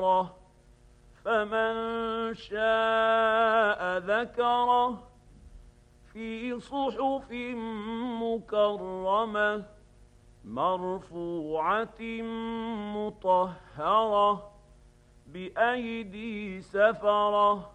فمن شاء ذكره في صحف مكرمة مرفوعة مطهرة بأيدي سفرة